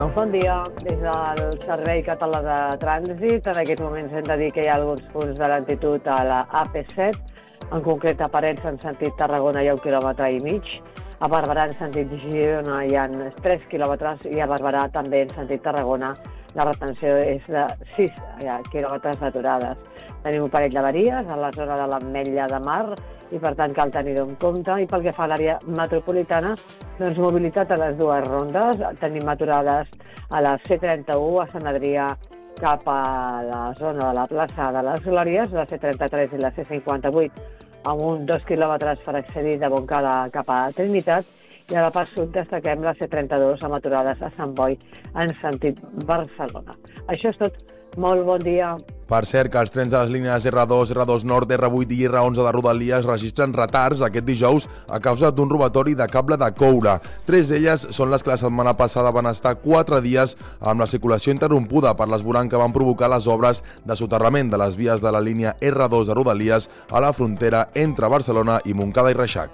Bon dia. Des del Servei Català de Trànsit, en aquests moments hem de dir que hi ha alguns punts de lentitud a la AP7, en concret a Parets en sentit Tarragona hi ha 1,5 quilòmetres, a Barberà en sentit Girona hi ha 3 quilòmetres i a Barberà també en sentit Tarragona la retenció és de 6 quilòmetres d'aturades. Tenim un parell d'averies a la zona de l'Ametlla de Mar i per tant cal tenir-ho en compte. I pel que fa a l'àrea metropolitana, doncs mobilitat a les dues rondes. Tenim aturades a la C31 a Sant Adrià cap a la zona de la plaça de les Glòries, la C33 i la C58 amb uns 2 quilòmetres per accedir de Montcada cap a Trinitat, i a la part sud destaquem la C32 amb aturades a Sant Boi en sentit Barcelona. Això és tot. Molt bon dia. Per cert, que els trens de les línies R2, R2 Nord, R8 i R11 de Rodalies registren retards aquest dijous a causa d'un robatori de cable de coure. 3 d'elles són les que la setmana passada van estar 4 dies amb la circulació interrompuda per l'esborrany que van provocar les obres de soterrament de les vies de la línia R2 de Rodalies a la frontera entre Barcelona i Montcada i Reixac.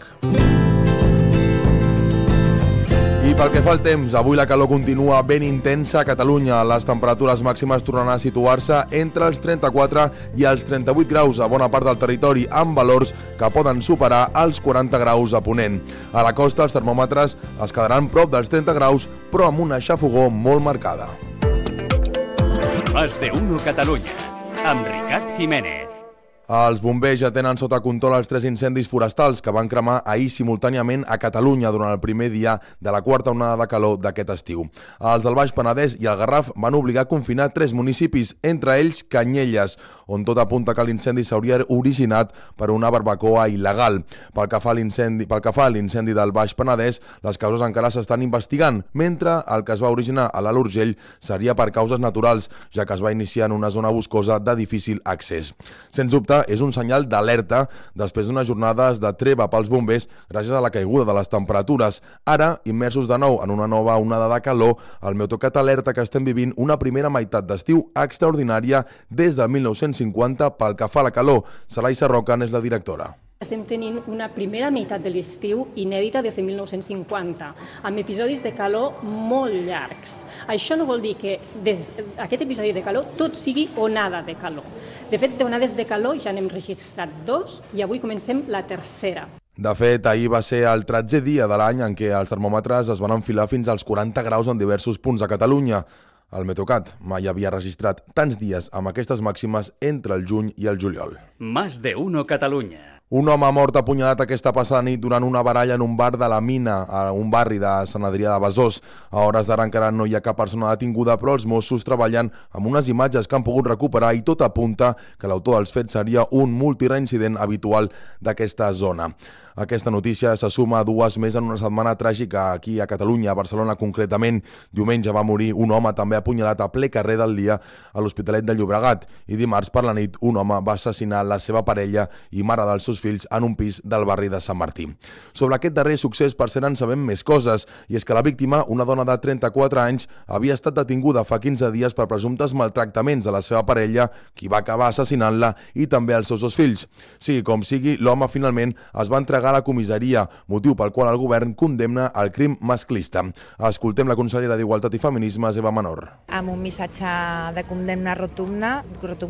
I pel que fa al temps, avui la calor continua ben intensa a Catalunya. Les temperatures màximes tornaran a situar-se entre els 34 i els 38 graus a bona part del territori, amb valors que poden superar els 40 graus a Ponent. A la costa, els termòmetres es quedaran prop dels 30 graus, però amb una xafogor molt marcada. Más de Uno Catalunya, amb Ricard Jiménez. Els bombers ja tenen sota control els 3 incendis forestals que van cremar ahir simultàniament a Catalunya durant el primer dia de la quarta onada de calor d'aquest estiu. Els del Baix Penedès i el Garraf van obligar a confinar 3 municipis, entre ells Canyelles, on tot apunta que l'incendi s'hauria originat per una barbacoa il·legal. Pel que fa a l'incendi del Baix Penedès, les causes encara s'estan investigant, mentre el que es va originar a l'Alt Urgell seria per causes naturals, ja que es va iniciar en una zona boscosa de difícil accés. Sens dubte, és un senyal d'alerta després d'unes jornades de treva pels bombers gràcies a la caiguda de les temperatures. Ara, immersos de nou en una nova onada de calor, el Meteocat alerta que estem vivint una primera meitat d'estiu extraordinària des del 1950 pel que fa a la calor. Salai Sarroca és la directora. Estem tenint una primera meitat de l'estiu inèdita des de 1950, amb episodis de calor molt llargs. Això no vol dir que des d'aquest episodi de calor tot sigui onada de calor. De fet, d'onades de calor ja n'hem registrat 2 i avui comencem la tercera. De fet, ahir va ser el 13è dia de l'any en què els termòmetres es van enfilar fins als 40 graus en diversos punts de Catalunya. El Meteocat mai havia registrat tants dies amb aquestes màximes entre el juny i el juliol. Más de Uno Catalunya. Un home mort apunyalat aquesta passada nit durant una baralla en un bar de la Mina, a un barri de Sant Adrià de Besòs. A hores d'ara encara no hi ha cap persona detinguda, però els Mossos treballen amb unes imatges que han pogut recuperar i tot apunta que l'autor dels fets seria un multireincident habitual d'aquesta zona. Aquesta notícia se suma a 2 més en una setmana tràgica aquí a Catalunya, a Barcelona concretament. Diumenge va morir un home també apunyalat a ple carrer del dia a l'Hospitalet de Llobregat i dimarts per la nit un home va assassinar la seva parella i mare dels seus fills en un pis del barri de Sant Martí. Sobre aquest darrer succés, per cert, en sabem més coses, i és que la víctima, una dona de 34 anys, havia estat detinguda fa 15 dies per presumptes maltractaments de la seva parella, qui va acabar assassinant-la, i també els seus 2 fills. Sí, com sigui, l'home finalment es va entregar a la comissaria, motiu pel qual el govern condemna el crim masclista. Escoltem la consellera d'Igualtat i Feminismes, Eva Menor. Amb un missatge de condemna rotunda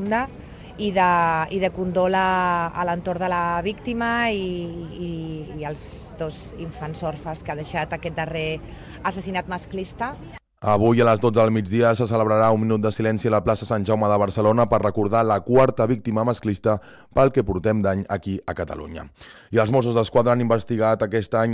i de condol a l'entorn de la víctima i als 2 infants orfes que ha deixat aquest darrer assassinat masclista. Avui a les 12 del migdia se celebrarà un minut de silenci a la plaça Sant Jaume de Barcelona per recordar la 4ª víctima masclista pel que portem d'any aquí a Catalunya. I els Mossos d'Esquadra han investigat aquest any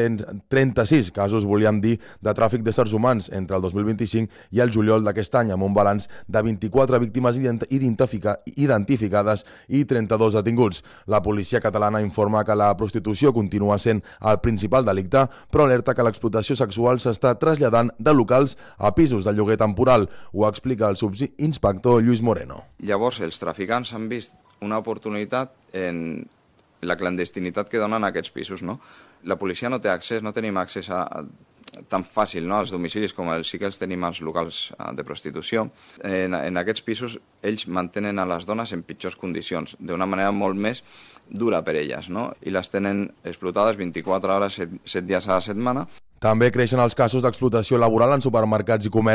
336 casos, volíem dir, de tràfic d'éssers humans entre el 2025 i el juliol d'aquest any, amb un balanç de 24 víctimes identificades i 32 detinguts. La policia catalana informa que la prostitució continua sent el principal delicte, però alerta que l'explotació sexual s'està traslladant de locals a pisos de lloguer temporal. Ho explica el subinspector Lluís Moreno. Llavors, els traficants han vist una oportunitat en la clandestinitat que donen aquests pisos, no? La policia no té accés, no tenim accés tan fàcil, no, als domicilis com sí que els tenim als locals de prostitució. En aquests pisos ells mantenen a les dones en pitjors condicions, d'una manera molt més dura per elles, no? I les tenen explotades 24 hores, 7 dies a la setmana. També creixen els casos d'explotació laboral en supermercats i comerç